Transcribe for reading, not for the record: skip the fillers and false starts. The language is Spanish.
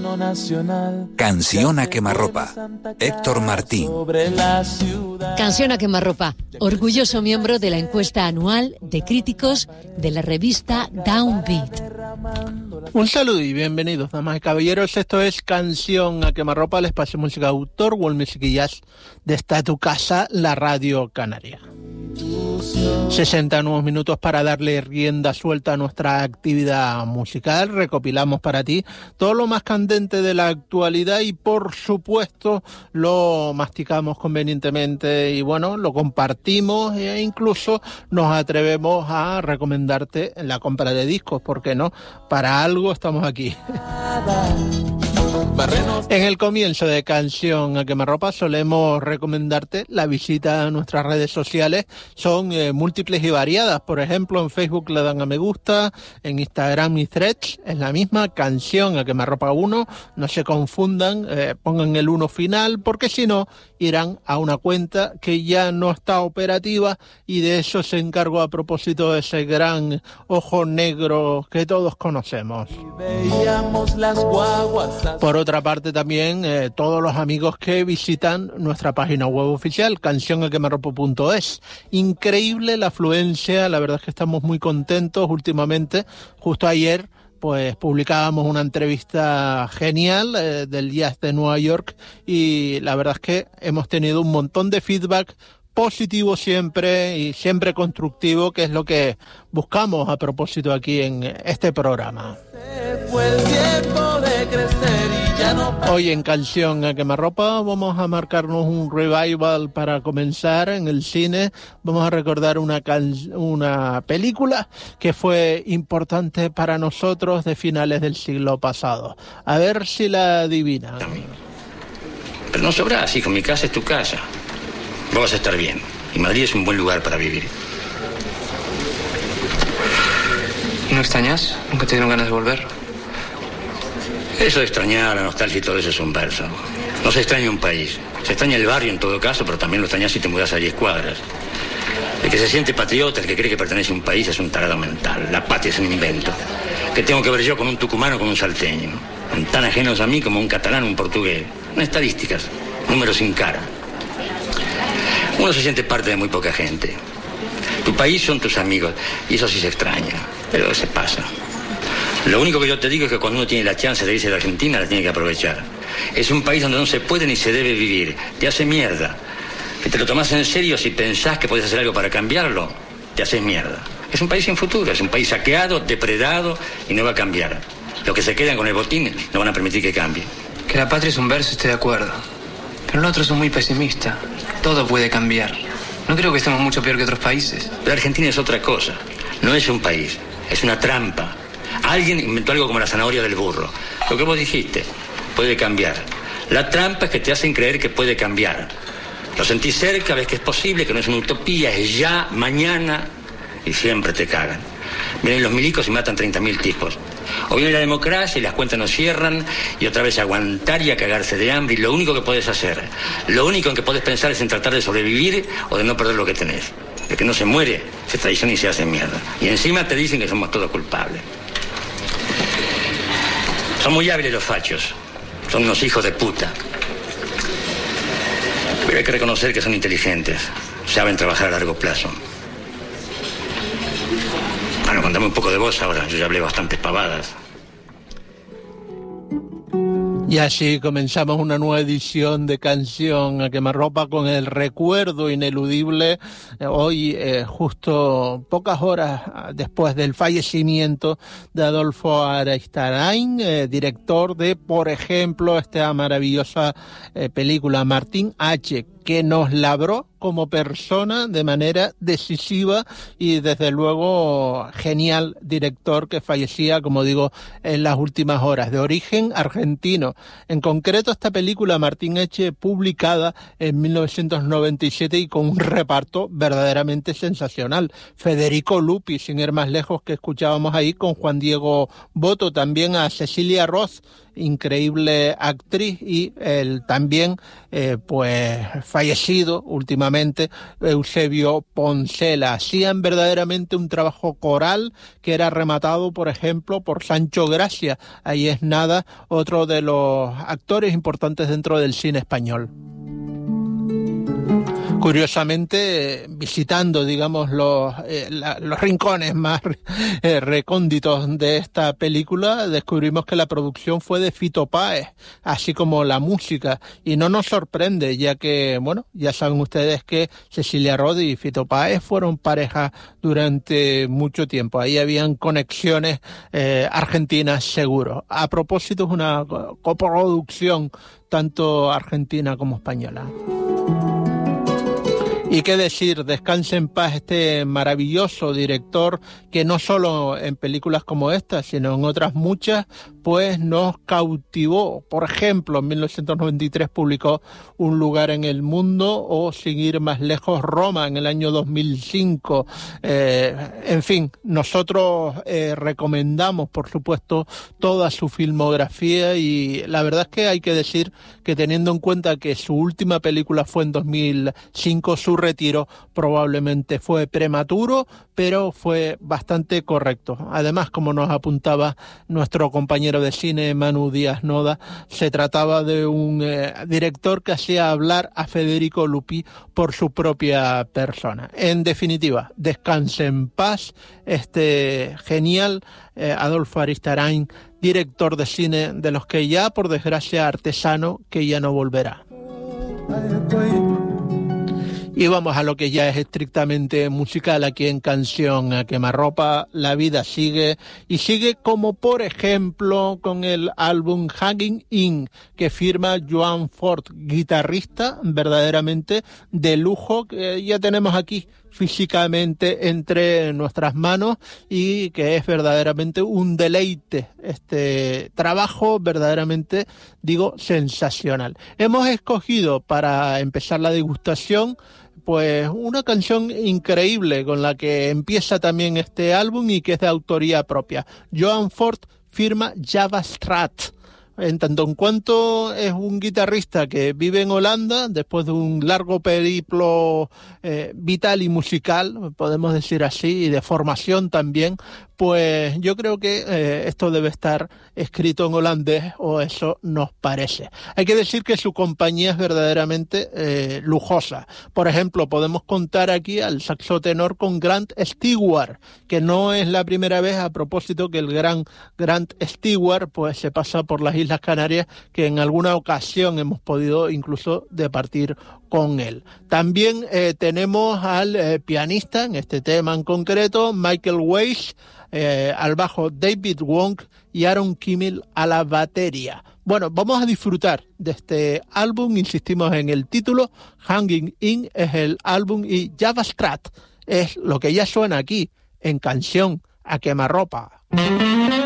himno nacional. Canción a quemarropa, Héctor Martín. Canción a quemarropa, orgulloso miembro de la encuesta anual de críticos de la revista Downbeat. Un saludo y bienvenidos, damas y caballeros. Esto es Canción a quemarropa, el espacio de música de autor, world music y jazz de esta tu casa, la Radio Canaria. 60 nuevos minutos para darle rienda suelta a nuestra actividad musical. Recopilamos para ti todo lo más candente de la actualidad y, por supuesto, lo masticamos convenientemente y, bueno, lo compartimos e incluso nos atrevemos a recomendarte la compra de discos, ¿por qué no? Para algo estamos aquí. En el comienzo de Canción a quemarropa solemos recomendarte la visita a nuestras redes sociales. Son múltiples y variadas. Por ejemplo, en Facebook le dan a me gusta, en Instagram y Threads es la misma, Canción a quemarropa 1. No se confundan, pongan el 1 final, porque si no irán a una cuenta que ya no está operativa, y de eso se encargó a propósito de ese gran ojo negro que todos conocemos. Por otra parte también todos los amigos que visitan nuestra página web oficial, cancionaquemarropa.es. Increíble la afluencia, la verdad es que estamos muy contentos últimamente. Justo ayer pues publicábamos una entrevista genial del Jazz de Nueva York y la verdad es que hemos tenido un montón de feedback positivo siempre y siempre constructivo, que es lo que buscamos a propósito aquí en este programa. Fue el tiempo de crecer y ya no... Hoy en Canción a quemarropa vamos a marcarnos un revival para comenzar en el cine. Vamos a recordar una película que fue importante para nosotros de finales del siglo pasado. A ver si la adivinan. Pero no sobras, hijo, mi casa es tu casa. Vos vas a estar bien. Y Madrid es un buen lugar para vivir. ¿No extrañas? ¿Nunca te dieron ganas de volver? Eso de extrañar, la nostalgia y todo eso es un verso. No se extraña un país. Se extraña el barrio en todo caso, pero también lo extrañas si te mudas a 10 cuadras. El que se siente patriota, el que cree que pertenece a un país, es un tarado mental. La patria es un invento. ¿Qué tengo que ver yo con un tucumano o con un salteño? Tan ajenos a mí como un catalán o un portugués. No estadísticas, números sin cara. Uno se siente parte de muy poca gente. Tu país son tus amigos, y eso sí se extraña, pero se pasa. Lo único que yo te digo es que cuando uno tiene la chance de irse de Argentina, la tiene que aprovechar. Es un país donde no se puede ni se debe vivir. Te hace mierda. Si te lo tomás en serio, si pensás que podés hacer algo para cambiarlo, te haces mierda. Es un país sin futuro, es un país saqueado, depredado, y no va a cambiar. Los que se quedan con el botín no van a permitir que cambie. Que la patria es un verso, estoy de acuerdo. Pero nosotros somos muy pesimistas. Todo puede cambiar. No creo que estemos mucho peor que otros países. Pero Argentina es otra cosa. No es un país, es una trampa. Alguien inventó algo como la zanahoria del burro. Lo que vos dijiste, puede cambiar. La trampa es que te hacen creer que puede cambiar. Lo sentís cerca, ves que es posible, que no es una utopía, es ya, mañana, y siempre te cagan. Vienen los milicos y matan 30.000 tipos. O viene la democracia y las cuentas no cierran, y otra vez aguantar y a cagarse de hambre, y lo único que podés hacer, lo único en que podés pensar es en tratar de sobrevivir o de no perder lo que tenés. El que no se muere, se traiciona y se hace mierda. Y encima te dicen que somos todos culpables. Son muy hábiles los fachos. Son unos hijos de puta. Pero hay que reconocer que son inteligentes. Saben trabajar a largo plazo. Bueno, contame un poco de vos ahora. Yo ya hablé bastantes pavadas. Y así comenzamos una nueva edición de Canción a quemarropa con el recuerdo ineludible. Hoy, justo pocas horas después del fallecimiento de Adolfo Aristarain, director de, por ejemplo, esta maravillosa película Martín H., que nos labró como persona de manera decisiva y desde luego genial director que fallecía, como digo, en las últimas horas, de origen argentino. En concreto esta película Martín H., publicada en 1997 y con un reparto verdaderamente sensacional. Federico Lupi, sin ir más lejos, que escuchábamos ahí, con Juan Diego Botto, también a Cecilia Roth increíble actriz, y el también pues fallecido últimamente Eusebio Poncela. Hacían verdaderamente un trabajo coral que era rematado, por ejemplo, por Sancho Gracia. Ahí es nada, otro de los actores importantes dentro del cine español. Curiosamente, visitando, digamos, los rincones más recónditos de esta película, descubrimos que la producción fue de Fito Páez, así como la música, y no nos sorprende, ya que, bueno, ya saben ustedes que Cecilia Rodi y Fito Páez fueron pareja durante mucho tiempo. Ahí habían conexiones argentinas seguro. A propósito, es una coproducción tanto argentina como española. Y qué decir, descanse en paz este maravilloso director que no solo en películas como esta, sino en otras muchas, pues nos cautivó. Por ejemplo, en 1993 publicó Un lugar en el mundo, o sin ir más lejos, Roma en el año 2005. En fin, nosotros recomendamos, por supuesto, toda su filmografía, y la verdad es que hay que decir que, teniendo en cuenta que su última película fue en 2005, su retiro probablemente fue prematuro, pero fue bastante correcto. Además, como nos apuntaba nuestro compañero de cine Manu Díaz Noda, se trataba de un director que hacía hablar a Federico Lupi por su propia persona. En definitiva, descanse en paz este genial Adolfo Aristarain, director de cine de los que ya, por desgracia, artesano, que ya no volverá. Y vamos a lo que ya es estrictamente musical aquí en Canción a Quemarropa. La vida sigue, y sigue, como por ejemplo con el álbum Hanging In, que firma Joan Ford, guitarrista verdaderamente de lujo, que ya tenemos aquí físicamente entre nuestras manos, y que es verdaderamente un deleite. Este trabajo verdaderamente, digo, sensacional. Hemos escogido para empezar la degustación pues una canción increíble con la que empieza también este álbum y que es de autoría propia. Joan Ford firma Java Strat. En tanto en cuanto es un guitarrista que vive en Holanda, después de un largo periplo vital y musical, podemos decir así, y de formación también, pues yo creo que esto debe estar escrito en holandés, o eso nos parece. Hay que decir que su compañía es verdaderamente lujosa. Por ejemplo, podemos contar aquí al saxo tenor con Grant Stewart, que no es la primera vez, a propósito, que el gran Grant Stewart pues se pasa por las Islas Canarias, que en alguna ocasión hemos podido incluso departir con él. También tenemos al pianista, en este tema en concreto, Michael Weiss, al bajo David Wong y Aaron Kimmel a la batería. Bueno, vamos a disfrutar de este álbum, insistimos en el título, Hanging In es el álbum, y Java Strat es lo que ya suena aquí en Canción a Quemarropa.